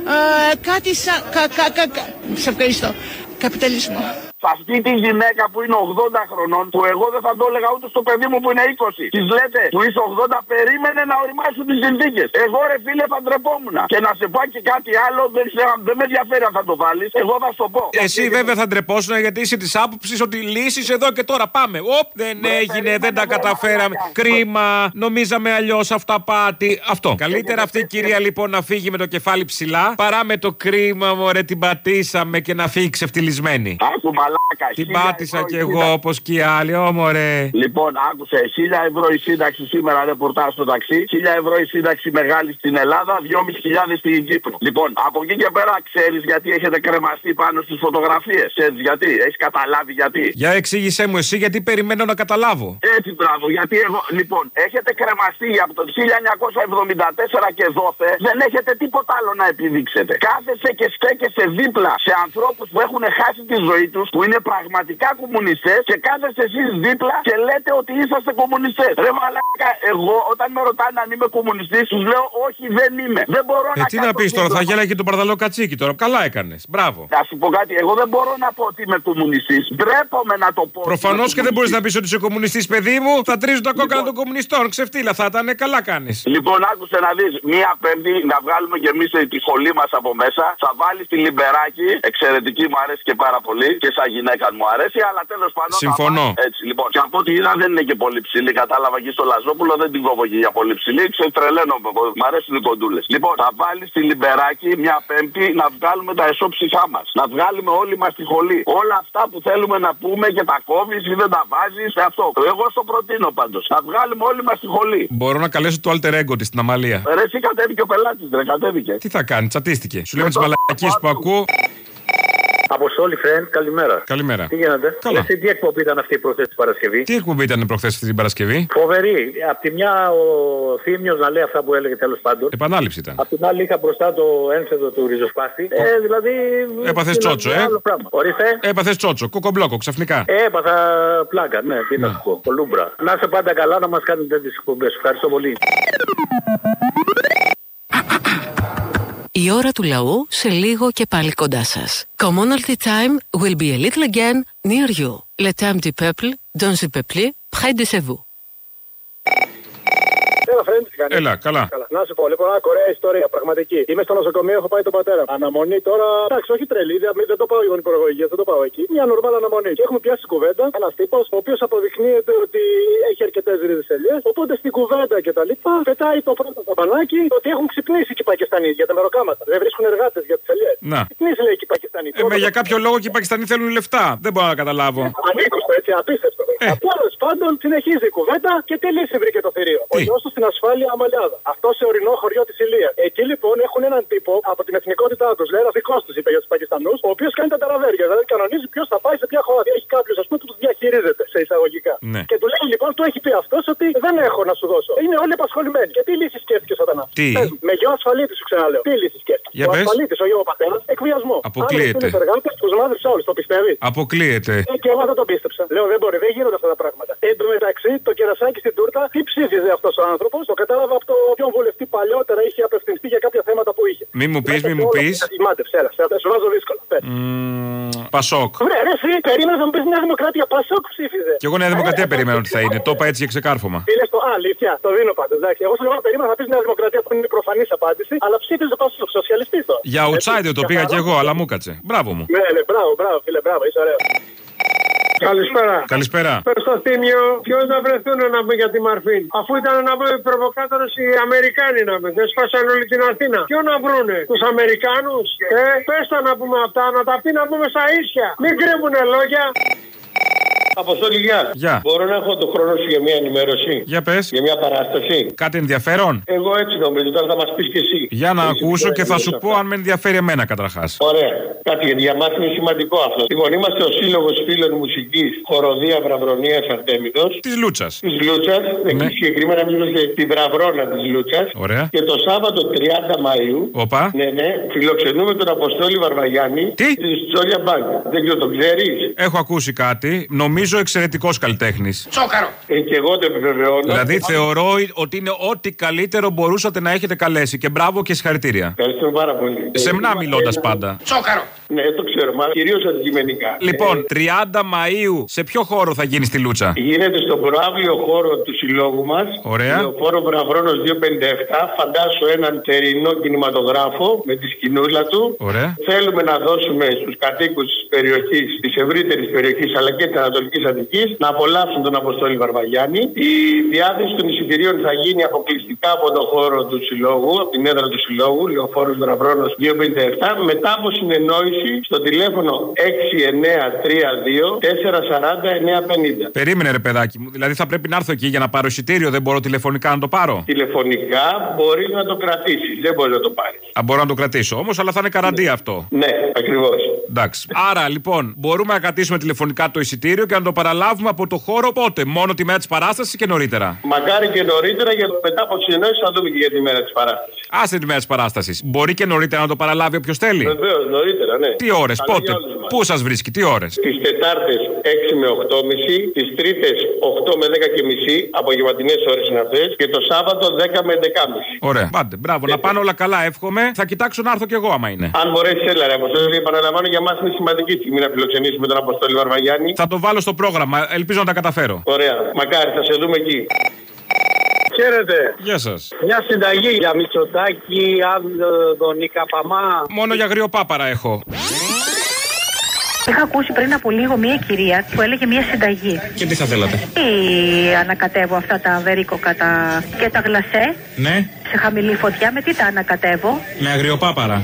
Ε, κάτι σαν. Κα, κα, κα, κα. Σε ευχαριστώ. Καπιταλισμό. Αυτή τη γυναίκα που είναι ογδόντα χρονών, που εγώ δεν θα το έλεγα ούτε στο παιδί μου που είναι είκοσι. Τη λέτε που είσαι ογδόντα, περίμενε να οριμάσουν τις συνθήκες. Εγώ ρε φίλε θα ντρεπόμουν. Και να σε πω και κάτι άλλο, δεν, ξέρω, δεν με ενδιαφέρει αν θα το βάλεις. Εγώ θα σου το πω. Εσύ βέβαια θα ντρεπόσουν γιατί είσαι της άποψης ότι λύσεις εδώ και τώρα πάμε. Οπ, δεν Μπρε, έγινε, δεν τα καταφέραμε. Μαλάκα. Κρίμα, νομίζαμε αλλιώς αυταπάτη. Αυτό. Καλύτερα αυτή η κυρία λοιπόν να φύγει με το κεφάλι ψηλά παρά με το κρίμα, μωρέ, την πατήσαμε και να φύγει ξεφτυλισμένη. Άκου, μαλάκα, την πάτησα κι εγώ όπως και οι άλλοι, όμορε. Λοιπόν, άκουσε, χίλια ευρώ η σύνταξη σήμερα, ρεπορτάζ στο ταξί. χίλια ευρώ η σύνταξη μεγάλη στην Ελλάδα, δυόμισι χιλιάδες στην Κύπρο. Λοιπόν, από εκεί και πέρα ξέρεις γιατί έχετε κρεμαστεί πάνω στις φωτογραφίες. Ξέρεις γιατί, έχεις καταλάβει γιατί. Για εξήγησέ μου εσύ, γιατί περιμένω να καταλάβω. Έτσι, μπράβο, γιατί εγώ. Λοιπόν, έχετε κρεμαστεί από το χίλια εννιακόσια εβδομήντα τέσσερα και δόθε, δεν έχετε τίποτα άλλο να επιδείξετε. Κάθεσαι και στέκεσαι δίπλα σε ανθρώπους που έχουν χάσει τη ζωή τους, που είναι πραγματικά κομμουνιστές και κάθεστε εσείς δίπλα και λέτε ότι είσαστε κομμουνιστές. Ρε μαλάκα, εγώ όταν με ρωτάνε αν είμαι κομμουνιστής, τους λέω όχι, δεν είμαι. Δεν μπορώ ε, να τι να πεις τώρα, θα γέλαγε τον Παρδαλό Κατσίκι τώρα. Καλά έκανες. Μπράβο. Θα σου πω κάτι, εγώ δεν μπορώ να πω ότι είμαι κομμουνιστής. Ντρέπομαι να το πω. Προφανώς και δεν μπορείς να πεις ότι είσαι κομμουνιστής, παιδί μου. Θα τρίζουν τα κόκκαλα λοιπόν, των κομμουνιστών. Ξεφτύλα θα ήταν, καλά κάνεις. Λοιπόν, άκουσε να δεις, μία Πέμπτη να βγάλουμε κι εμείς τη σχολή μας από μέσα. Θα βάλεις τη Λιμπεράκη, εξαιρετική, μου αρέσει και πάρα πολύ και σαν γυναίκα μου αρέσει, αλλά τέλος πάντων. Συμφωνώ. Έτσι, λοιπόν. Και από ό,τι είδα δεν είναι και πολύ ψηλή. Κατάλαβα εκεί στο Λαζόπουλο, δεν την κόβω και για πολύ ψηλή. Ξετρελαίνομαι. Μ' αρέσουν οι κοντούλες. Λοιπόν, θα βάλει τη Λιμπεράκη μια Πέμπτη να βγάλουμε τα εσώψυχά μας. Να βγάλουμε όλοι μας τη χολή. Όλα αυτά που θέλουμε να πούμε και τα κόβεις ή δεν τα βάζεις. Αυτό. Εγώ στο προτείνω πάντως. Να βγάλουμε όλοι μας τη χολή. Μπορώ να καλέσω το alter ego της στην Αμαλία. Ρε, εσύ κατέβηκε ο πελάτης, ρε, κατέβηκε. Τι θα κάνει, τσατίστηκε. Σου λέμε τις μαλακίες που ακούω. Αποστόλη, friend, καλημέρα. Καλημέρα. Τι γίνεται? Καλά. Εσύ, τι εκπομπή ήταν αυτή προχθές την Παρασκευή? Τι εκπομπή ήταν προχθές την Παρασκευή? Φοβερή. Απ' τη μια ο Θήμιος να λέει αυτά που έλεγε τέλος πάντων. Επανάληψη ήταν. Απ' την άλλη είχα μπροστά το ένθετο του ριζοσπάστη. Ε, δηλαδή. Έπαθες τσότσο, ε. Ορίστε. Έπαθες τσότσο, κοκομπλόκο ξαφνικά. Ε, έπαθα πλάκα, ναι, τι να σου πω. Κολούμπρα. Να είσαι πάντα καλά, να μας κάνετε τέτοιες εκπομπές. Ευχαριστώ πολύ. Η ώρα του λαού σε λίγο και πάλι κοντά σας. Commonalty time will be a little again near you. Le temps du peuple, dans le peuple, près de chez vous. Έλα, καλά. καλά. Να σου πω, λοιπόν, ένα κορέα ιστορία, πραγματική. Είμαι στο νοσοκομείο, έχω πάει τον πατέρα. Αναμονή τώρα, εντάξει, όχι τρελή, δεν το πάω γονικολογία, δεν το πάω εκεί. Μια νορμάλ αναμονή. Και έχουμε πιάσει κουβέντα ένα τύπο, ο οποίο αποδεικνύεται ότι έχει αρκετέ ρίδες ελιές. Οπότε στην κουβέντα και τα λοιπά, πετάει το πρώτο καμπανάκι ότι έχουν ξυπνήσει και οι Πακιστανοί για τα μεροκάματα. Δεν βρίσκουν εργάτες για τις ελιές. Να. Ξυπνήσει, λέει, και οι Πακιστανοί. Ε, με, για κάποιο λόγο και οι Πακιστανοί θέλουν λεφτά. Δεν μπορώ να καταλάβω. Ανήκουστο, έτσι, απίστευτο. Ε. Τέλος πάντων, συνεχίζει η κουβέντα και τι λύση βρήκε το θηρίο. Ο γιος του στην ασφάλεια Αμαλιάδα. Αυτό σε ορεινό χωριό της Ηλίας. Εκεί λοιπόν έχουν έναν τύπο από την εθνικότητά τους, λέει ένα δικό του, είπε για τους Πακιστανούς, ο οποίος κάνει τα ταραβέρια. Δηλαδή κανονίζει ποιος θα πάει σε ποια χώρα. Έχει κάποιος, ας πούμε, που τους διαχειρίζεται σε εισαγωγικά. Ναι. Και του λέει λοιπόν, του έχει πει αυτός ότι δεν έχω να σου δώσω. Είναι όλοι απασχολημένοι. Και τι λύση σκέφτηκε όταν αυτό? Τι? Με γιο ασφαλίτη σου ξαναλέω. Τι λύση σκέφτηκε? Για ο πες. ασφαλίτης, ο γιο ο πατέρας, εκβιασμό. Αποκλείεται. Τους εργάτες, τους μαύρους όλους, το πιστεύει? Αποκλείεται. Ε, και εγώ δεν το πίστεψα. Λέω δεν μπορεί, δεν γίνονται αυτά τα πράγματα. Εν τω μεταξύ, το κερασάκι στην τούρτα, τι ψήφιζε αυτό ο άνθρωπο, το κατάλαβα από το ποιον βουλευτή παλιότερα είχε απευθυνθεί για κάποια θέματα που είχε. Μη μου πει, μη μου πει. Μάτεψε, έλα, σου βάζω δύσκολα. Πασόκ. Βρε, ρε, εσύ περίμενε να μου πει Νέα Δημοκρατία. Πασόκ ψήφιζε. Και εγώ Νέα Δημοκρατία περίμενα ότι θα είναι. Το είπα έτσι για ξεκάρφωμα. Είναι στο αλήθεια, το δίνω πάντα. Εντάξει, εγώ σου λέω περίμενα να πει Νέα Δημοκρατία που είναι η προφανή απάντηση, αλλά ψήφιζε Πασόκ, σοσιαλιστή τώρα. Για outsider το πήγα κι εγώ, αλλά μου κάτσε. Μπράβο μου. Ναι, ναι, μπράβο, μπράβο, φίλε, μπράβο, είσαι ωραίο. Καλησπέρα. Καλησπέρα. Πες στο Θήμιο, ποιος να βρεθούν να μπουν για τη Μαρφίν. Αφού ήταν να μπουν οι προβοκάτορες οι Αμερικάνοι να μπουν. Δεν σπάσαν όλη την Αθήνα. Ποιο να βρούνε, τους Αμερικάνους. Ε, πες τα να πούμε αυτά, να τα πει να πούμε στα ίσια. Μην κρύβουνε λόγια. Αποστόλη, γεια. Γεια. Μπορώ να έχω το χρόνο σου για μια ενημέρωση? Για πες. Για μια παράσταση. Κάτι ενδιαφέρον? Εγώ έτσι νομίζω, τώρα θα μας πεις και εσύ. Για να εσύ ακούσω και θα σου πω αν με ενδιαφέρει εμένα καταρχάς. Ωραία. Κάτι γιατί για μας είναι σημαντικό αυτό. Λοιπόν, είμαστε ο Σύλλογος Φίλων Μουσικής Χοροδία Βραβρονίας Αρτέμιδος. Της Λούτσας. Της Λούτσας. Ναι. Συγκεκριμένα είμαστε τη Βραβρώνα της Λούτσας. Ωραία. Και το Σάββατο τριάντα Μαΐου. Οπα. Ναι, ναι. Φιλοξενούμε τον Αποστόλη Βαρβαγιάννη. Τι? Της Τζόλια Μπάνκ. Δεν ξέρω, το ξέρεις? Έχω ακούσει κάτι. Νομίζω εξαιρετικός καλλιτέχνης. Τσόκαρο. Ε, και εγώ το επιβεβαιώνω. Δηλαδή θεωρώ ότι είναι ό,τι καλύτερο μπορούσατε να έχετε καλέσει. Και μπράβο και συγχαρητήρια. Ευχαριστώ πάρα πολύ. Σεμνά ε, μιλώντας πάντα. Τσόκαρο. Ναι, το ξέρω, μα κυρίως αντικειμενικά. Λοιπόν, τριάντα Μαΐου, σε ποιο χώρο θα γίνει στη Λούτσα? Γίνεται στον προαύλιο χώρο του συλλόγου μας. Ωραία. Λεωφόρο Βραβρόνος διακόσια πενήντα επτά. Φαντάσου έναν τερινό κινηματογράφο με τη σκηνούλα του. Ωραία. Θέλουμε να δώσουμε στους κατοίκους της περιοχής, της ευρύτερης περιοχής αλλά και της Ανατολικής Αττικής να απολαύσουν τον Αποστόλη Βαρβαγιάννη. Η διάθεση των εισιτηρίων θα γίνει αποκλειστικά από τον χώρο του συλλόγου, από την έδρα του συλλόγου, Λεωφόρος Βραβρόνος διακόσια πενήντα επτά, μετά από συνεννόηση στο τηλέφωνο έξι εννέα τρία δύο τέσσερα τέσσερα μηδέν εννέα πενήντα. Περίμενε ρε παιδάκι μου, δηλαδή θα πρέπει να έρθω εκεί για να πάρω εισιτήριο, δεν μπορώ τηλεφωνικά να το πάρω? Τηλεφωνικά μπορείς να το κρατήσεις, δεν μπορείς να το πάρεις. Α, μπορώ να το κρατήσω όμως, αλλά θα είναι καραντία ναι. αυτό. Ναι, ακριβώς. Εντάξει. Άρα λοιπόν, μπορούμε να κρατήσουμε τηλεφωνικά το εισιτήριο και να το παραλάβουμε από το χώρο πότε? Μόνο τη μέρα της παράστασης και νωρίτερα? Μακάρι και νωρίτερα, για το μετά από συνεννόηση θα δούμε και για τη μέρα της παράστασης. Άσε τη μέρα της παράστασης. Μπορεί και νωρίτερα να το παραλάβει όποιος θέλει? Βεβαίως, νωρίτερα, ναι. Τι ώρες, πότε, πού σας βρίσκει, τι ώρες? Τις Τετάρτες έξι με οκτώ και μισή, τις Τρίτες οκτώ με δέκα και μισή, απογευματινές ώρες είναι αυτές, και το Σάββατο δέκα με έντεκα και μισή. Ωραία, πάντε, μπράβο, και να πάνε όλα καλά, εύχομαι. Θα κοιτάξω να έρθω κι εγώ άμα είναι. Αν μπορέσει, έλα ρε Αποστόλη, επαναλαμβάνω, για μας είναι σημαντική στιγμή να φιλοξενήσουμε τον Αποστόλη Βαρβαγιάννη. Θα το βάλω στο πρόγραμμα, ελπίζω να τα καταφέρω. Ωραία, μακάρι, θα σε δούμε εκεί. Χαίρετε. Γεια σας. Μια συνταγή για Μητσοτάκη, Άδωνη, Καπαμά. Μόνο για αγριοπάπαρα έχω. Είχα ακούσει πριν από λίγο μία κυρία που έλεγε μία συνταγή. Και τι θα θέλατε? Τι ανακατεύω αυτά τα βερίκοκα τα... και τα γλασέ. Ναι. Σε χαμηλή φωτιά, με τι τα ανακατεύω? Με αγριοπάπαρα.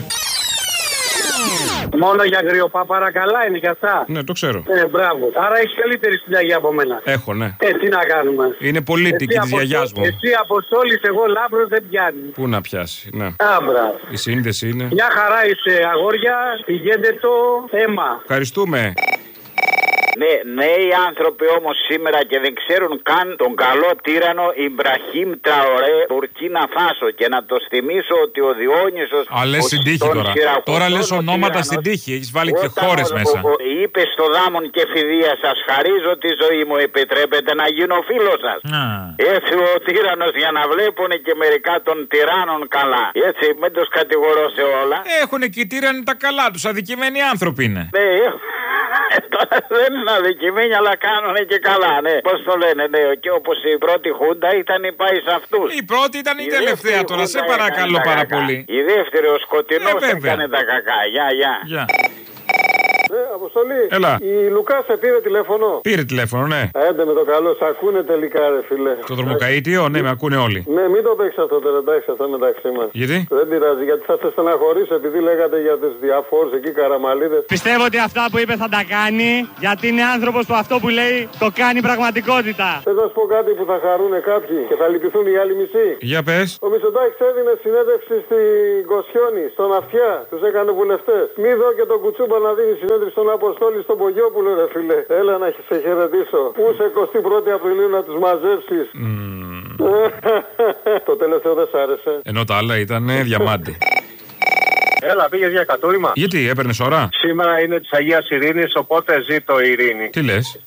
Μόνο για αγριοπάπαρα καλά είναι και αυτά. Ναι, το ξέρω. Ε, μπράβο. Άρα έχει καλύτερη συνταγή από μένα. Έχω, ναι. Ε, τι να κάνουμε. Είναι πολίτικη τη γιαγιά μου. Εσύ Αποστόλης, εγώ Λάμπρος, δεν πιάνει. Πού να πιάσει, ναι. Α, μπράβο. Η σύνδεση είναι. Μια χαρά είσαι, αγόρια. Πηγαίνετε το θέμα. Ευχαριστούμε. Ναι, νέοι άνθρωποι όμως σήμερα και δεν ξέρουν καν τον καλό τύρανο Ιμπραχήμ Τραορέ, Μπουρκίνα Φάσο. Και να το θυμίσω ότι ο Διόνυσος. Α, λες στην τύχη τώρα. Τώρα λες ονόματα στην τύχη. Έχεις βάλει και χώρες μέσα. Ο, ο, είπε στο Δάμον και Φιδία, σας χαρίζω τη ζωή μου. Επιτρέπετε να γίνω φίλος σας. Έτσι ο τύρανος για να βλέπουν και μερικά των τυράννων καλά. Έτσι, μην τους κατηγορώ σε όλα. Έχουν και οι τύρανοι τα καλά τους. Αδικημένοι άνθρωποι είναι. Ναι, τώρα δεν είναι αδικημένοι, αλλά κάνουν και καλά, ναι. Πώς το λένε, ναι. Και όπως η πρώτη χούντα ήταν η πάει σε αυτούς. Η πρώτη ήταν η, η τελευταία τώρα, σε παρακαλώ πάρα πολύ. Η δεύτερη, ο σκοτεινός, ε, έκανε τα κακά. Γεια, γεια. Γεια. Ε, Αποστολή, έλα. Η Λουκά σε πήρε τηλέφωνο. Πήρε τηλέφωνο, ναι. Έντε με το καλό, σε ακούνε τελικά, ρε φίλε. Το δρομοκαΐτιο, ναι, με ακούνε όλοι. Ναι, μην το παίξει αυτό τώρα, εντάξει, αυτό μεταξύ μας. Γιατί? Δεν πειράζει, γιατί θα σε στεναχωρήσω επειδή λέγατε για τις διαφόρους εκεί καραμαλίδες. Πιστεύω ότι αυτά που είπε θα τα κάνει, γιατί είναι άνθρωπος που αυτό που λέει το κάνει πραγματικότητα. Θες να σου πω κάτι που θα χαρούνε κάποιοι και θα λυπηθούν οι άλλοι μισοί? Για πες. Ο Μητσοτάκης έδινε συνέντευξη στην Κοσιόνη, στον Αυτιά, τους έκανε βουλευτές. Μη δω και τον Κουτσούμπα να δίνει συνέντευξη στον Αποστόλη στον Πογιόπουλο, ρε φίλε. Έλα να σε χαιρετήσω. Πού σε εικοστή πρώτη Απριλίου να τους μαζέψεις. Mm. Το τελευταίο δεν σ' άρεσε? Ενώ τα άλλα ήταν διαμάντι. Έλα, πήγες για κατούριμα. Γιατί, έπαιρνες ώρα? Σήμερα είναι της Αγίας Ειρήνης, οπότε ζήτω η ειρήνη. Τι λες?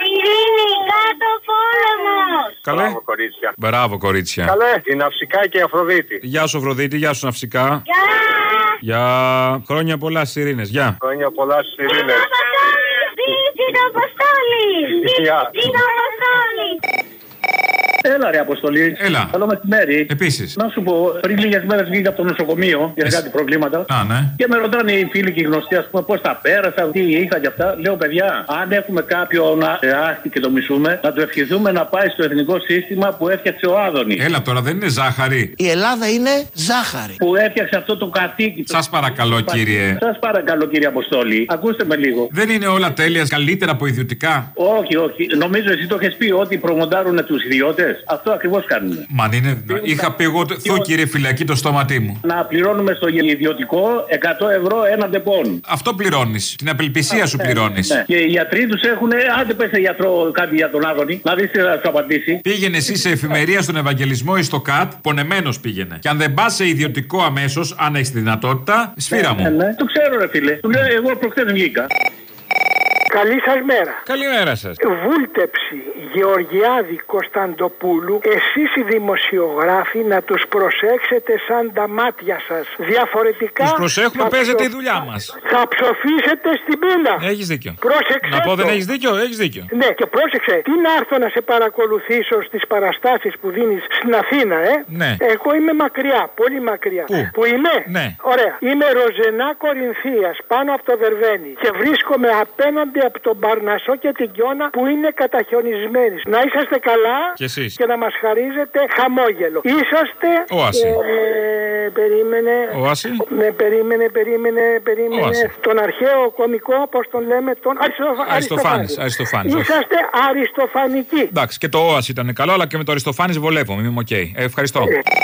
Ειρήνη, κάτω πόλεμος. Καλέ. Μπράβο, κορίτσια. Μπράβο, κορίτσια. Καλέ, η Ναυσικά και η Αφροδίτη. Γεια σου, Αφροδίτη, γεια σου, Ναυσικά. Γεια. Για χρόνια πολλά στις Ειρήνες, γεια. Χρόνια πολλά στις Ειρήνες. Την Αποστόλη. Γεια. Την Αποστόλη. Έλα, ρε Αποστολή. Έλα. Καλό μεσημέρι. Επίσης. Να σου πω, πριν λίγες μέρες βγήκα από το νοσοκομείο για κάτι προβλήματα. Α, ναι. Και με ρωτάνε οι φίλοι και οι γνωστοί, ας πούμε, πώς τα πέρασα, τι είχα και αυτά. Λέω, παιδιά, αν έχουμε κάποιον άσχη και το μισούμε, να του ευχηθούμε να πάει στο εθνικό σύστημα που έφτιαξε ο Άδωνης. Έλα τώρα, δεν είναι ζάχαρη. Η Ελλάδα είναι ζάχαρη. Που έφτιαξε αυτό το κατοίκι. Σας παρακαλώ, κύριε. Σας παρακαλώ, κύριε Αποστόλη. Ακούστε με λίγο. Δεν είναι όλα τέλεια, καλύτερα από ιδιωτικά. Όχι, όχι. Νομίζω εσύ το έχεις πει ότι προμοντάρουν τους ιδιώτες. Αυτό ακριβώς κάνουν. Μα αν είναι. Είχα πει εγώ, θω κύριε φυλακή το στόματί μου. Να πληρώνουμε στο ιδιωτικό εκατό ευρώ ένα ντεπών. Αυτό πληρώνεις. Την απελπισία σου ναι, πληρώνεις. Ναι. Και οι γιατροί τους έχουν. Άντε πες σε γιατρό κάτι για τον Άδωνη, να δεις τι θα σου απαντήσει. Πήγαινε εσύ σε εφημερία στον Ευαγγελισμό ή στο ΚΑΤ, πονεμένος πήγαινε. Και αν δεν πας σε ιδιωτικό αμέσως, αν έχεις τη δυνατότητα, σφύρα μου. Ναι, ναι. Το ξέρω, ρε φίλε. Του λέω, εγώ προχθές βγήκα. Καλή σας μέρα. Καλημέρα σας. Βούλτεψη Γεωργιάδη Κωνσταντοπούλου, εσείς οι δημοσιογράφοι να τους προσέξετε σαν τα μάτια σας. Διαφορετικά. Τους προσέχουμε, παίζεται ψω... η δουλειά μας. Θα ψοφήσετε στην πείνα. Έχεις δίκιο. Πρόσεξε. Να πω, δεν το. έχεις δίκιο, έχεις δίκιο. Ναι, και πρόσεξε. Τι να έρθω να σε παρακολουθήσω στις παραστάσεις που δίνεις στην Αθήνα, ε. Ναι. Εγώ είμαι μακριά, πολύ μακριά. Πού? Που είμαι? Ναι. Ωραία. Είμαι Ροζενά Κορινθίας, πάνω από το Βερβαίνι. Και βρίσκομαι απέναντι από τον Παρνασσό και την Κιώνα που είναι καταχιονισμένοι. Να είσαστε καλά και, εσείς. Και να μας χαρίζετε χαμόγελο. Είσαστε. Όαση. Ε, περίμενε. Όαση. Ναι, περίμενε, περίμενε, περίμενε. Όαση. Τον αρχαίο κωμικό, πώς τον λέμε, τον Αριστοφάνης. Αριστοφάνης. Είσαστε αριστοφανικοί. Εντάξει, και το Όαση ήταν καλό, αλλά και με το Αριστοφάνης βολεύομαι. Είμαι οκ. Okay. Ε, ευχαριστώ.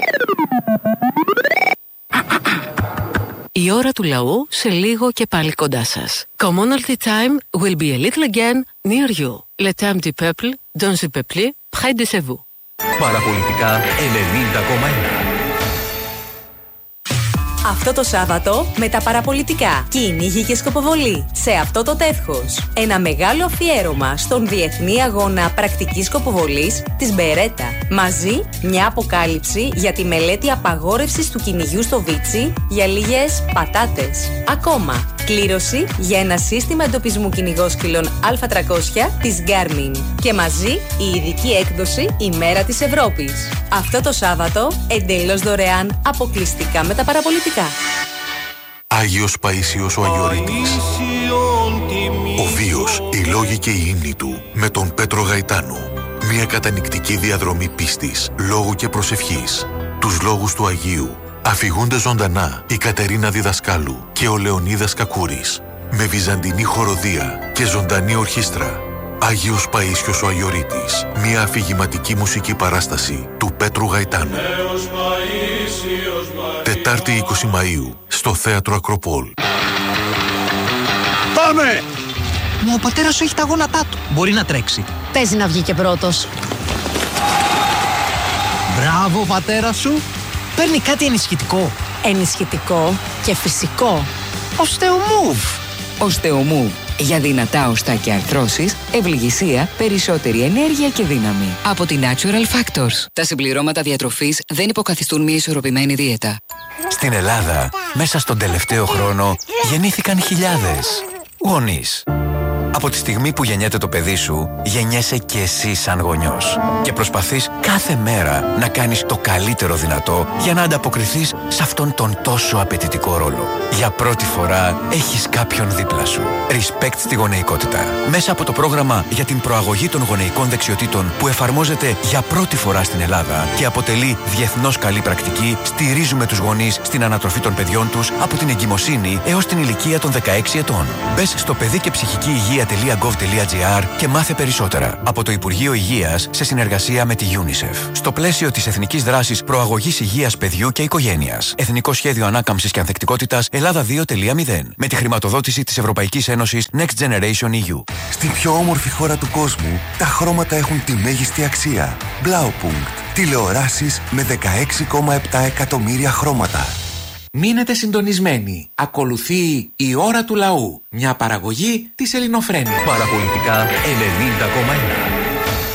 Η ώρα του λαού σε λίγο και πάλι κοντά σας. Commonalty time will be a little again near you. Le temps du peuple, dans le peuple, près de chez vous. Παραπολιτικά ενενήντα κόμμα ένα. Αυτό το Σάββατο με τα παραπολιτικά. Κυνήγι και σκοποβολή σε αυτό το τεύχος. Ένα μεγάλο αφιέρωμα στον Διεθνή Αγώνα Πρακτικής Σκοποβολής της Μπερέτα. Μαζί μια αποκάλυψη για τη μελέτη απαγόρευσης του κυνηγιού στο Βίτσι για λίγες πατάτες. Ακόμα κλήρωση για ένα σύστημα εντοπισμού κυνηγόσκυλων Α τριακόσια της Garmin. Και μαζί η ειδική έκδοση Η Μέρα της Ευρώπης. Αυτό το Σάββατο εντελώς δωρεάν αποκλειστικά με τα παραπολιτικά. Άγιος Παΐσιος ο Αγιορείτης. Ο βίος, οι λόγοι και οι ύμνοι του με τον Πέτρο Γαϊτάνο. Μια κατανυκτική διαδρομή πίστης, λόγου και προσευχής. Τους λόγους του Αγίου αφηγούνται ζωντανά η Κατερίνα Διδασκάλου και ο Λεωνίδας Κακούρης. Με βυζαντινή χοροδία και ζωντανή ορχήστρα. Άγιος Παΐσιος ο Αγιορείτης. Μια αφηγηματική μουσική παράσταση του Πέτρου Γαϊτάνου. Τετάρτη είκοσι Μαΐου στο Θέατρο Ακροπόλ. Πάμε! Μα ο πατέρας σου έχει τα γόνατά του. Μπορεί να τρέξει. Παίζει να βγει και πρώτος. Μπράβο, πατέρα σου. Παίρνει κάτι ενισχυτικό. Ενισχυτικό και φυσικό. Οστεομούβ. Οστεομούβ. Για δυνατά οστά και αρθρώσεις, ευληγησία, περισσότερη ενέργεια και δύναμη. Από τη Natural Factors. Τα συμπληρώματα διατροφής δεν υποκαθιστούν μια ισορροπημένη δίαιτα. Στην Ελλάδα, μέσα στον τελευταίο χρόνο, γεννήθηκαν χιλιάδες γονείς. Από τη στιγμή που γεννιέται το παιδί σου, γεννιέσαι και εσύ σαν γονιός. Και προσπαθείς κάθε μέρα να κάνεις το καλύτερο δυνατό για να ανταποκριθείς σε αυτόν τον τόσο απαιτητικό ρόλο. Για πρώτη φορά έχεις κάποιον δίπλα σου. Respect στη γονεϊκότητα. Μέσα από το πρόγραμμα για την προαγωγή των γονεϊκών δεξιοτήτων που εφαρμόζεται για πρώτη φορά στην Ελλάδα και αποτελεί διεθνώς καλή πρακτική, στηρίζουμε τους γονείς στην ανατροφή των παιδιών τους από την εγκυμοσύνη έως την ηλικία των δεκαέξι ετών. Μπες στο παιδί και ψυχική υγεία τελεία γκοβ τελεία τζι άρ και μάθε περισσότερα από το Υπουργείο Υγείας σε συνεργασία με τη UNICEF. Στο πλαίσιο της Εθνικής Δράσης Προαγωγής Υγείας Παιδιού και Οικογένειας. Εθνικό Σχέδιο Ανάκαμψης και Ανθεκτικότητας Ελλάδα δύο κόμμα μηδέν. Με τη χρηματοδότηση της Ευρωπαϊκής Ένωσης Next Generation ι γιου. Στην πιο όμορφη χώρα του κόσμου, τα χρώματα έχουν τη μέγιστη αξία. Blaupunkt. Τηλεοράσεις με δεκαέξι κόμμα επτά εκατομμύρια χρώματα. Μείνετε συντονισμένοι. Ακολουθεί η ώρα του λαού. Μια παραγωγή της Ελληνοφρένειας. Παραπολιτικά ενενήντα κόμμα ένα.